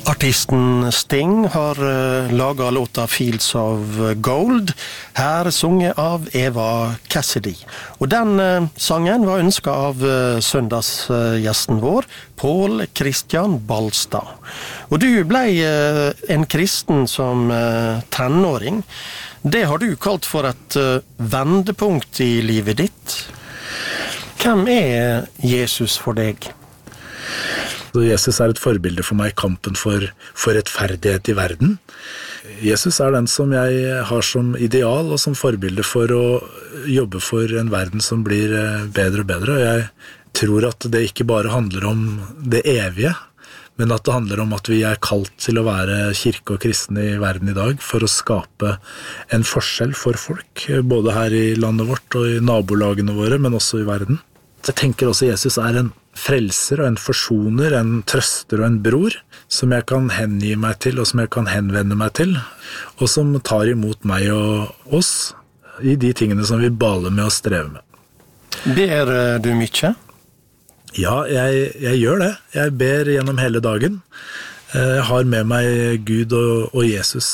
Artisten Sting har laget låta Fields of Gold, her sunget av Eva Cassidy. Og den sangen var ønsket av søndagsgjesten vår, Pål Kristian Balstad. Og du ble en kristen som tenåring. Det har du kalt for et vendepunkt i livet ditt. Hvem er Jesus for deg? Jesus er et forbilde for meg i kampen for rettferdighet i verden. Jesus er den som jeg har som ideal og som forbilde for å jobbe for en verden som blir bedre og bedre. Og jeg tror at det ikke bare handler om det evige, men at det handler om at vi er kalt til å være kirke og kristne i verden i dag for å skape en forskjell for folk, både her i landet vårt og i nabolagene våre, men også i verden. Jeg tenker også Jesus er en frelser og en forsoner, en trøster og en bror, som jeg kan hengi meg til og som jeg kan henvende meg til, og som tar imot meg og oss i de tingene som vi baler med og strever med. Ber du mye? Ja, jeg gjør det. Jeg ber gjennom hele dagen. Jeg har med meg Gud og Jesus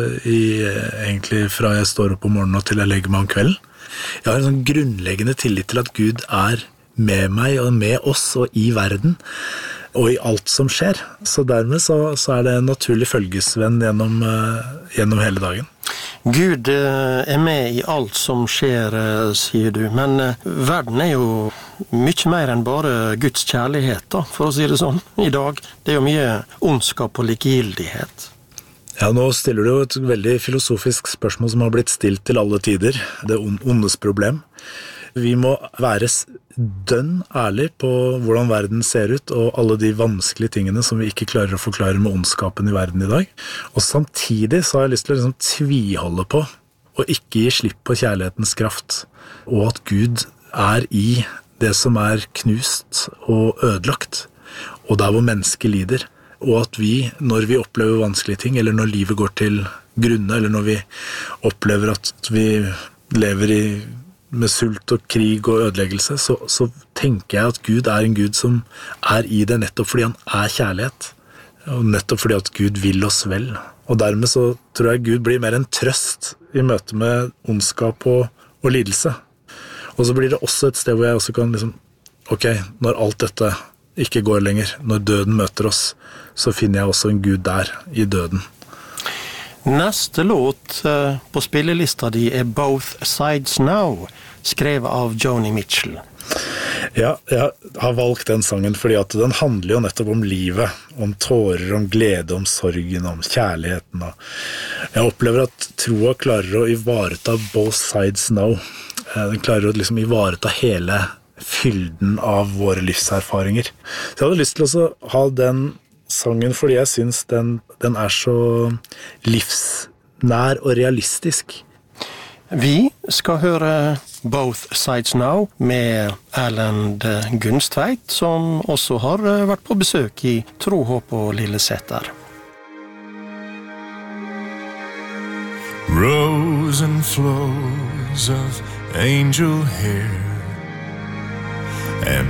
egentlig fra jeg står opp om morgenen og til jeg legger meg om kvelden. Jeg har en sånn grunnleggende tillit til at Gud er med meg og med oss og i verden og i alt som skjer. Så dermed så er det en naturlig følgesvenn gjennom hele dagen. Gud er med i alt som skjer, sier du, men verden er jo mye mer enn bare Guds kjærlighet, da, for å si det sånn, i dag. Det er jo mye ondskap og likegyldighet. Ja, nå stiller du jo et veldig filosofisk spørsmål som har blitt stilt til alle tider, det ondes problem. Vi må være dønn ærlig på hvordan verden ser ut, og alle de vanskelige tingene som vi ikke klarer å forklare med ondskapen i verden i dag. Og samtidig så har jeg lyst til å liksom tviholde på, og ikke gi slipp på kjærlighetens kraft, og at Gud er i det som er knust og ødelagt, og der hvor mennesket lider. Og at vi, når vi opplever vanskelige ting, eller når livet går til grunne, eller når vi opplever at vi lever med sult og krig og ødeleggelse, så tenker jeg at Gud er en Gud som er i det nettopp fordi han er kjærlighet, og nettopp fordi at Gud vil oss vel. Og dermed så tror jeg Gud blir mer en trøst i møte med ondskap og lidelse. Og så blir det også et sted hvor jeg også kan ok, når alt dette ikke går lenger, når døden møter oss, så finner jeg også en Gud der i døden. Neste låt på spillelista di er Both Sides Now, skrevet av Joni Mitchell. Ja, jeg har valgt den sangen fordi at den handler jo nettopp om livet, om tårer, om glede, om sorgen, om kjærligheten. Jeg opplever at troa klarer å ivareta both sides now. Den klarer å ivareta hele fylden av våre livserfaringer. Så jeg hadde lyst til å ha den sangen fordi jeg synes den er så livsnær og realistisk. Vi skal høre Both Sides Now med Erlend Gunstveit, som også har vært på besøk i Tro, Håp og Lilleseter. Rows and flows of angel hair and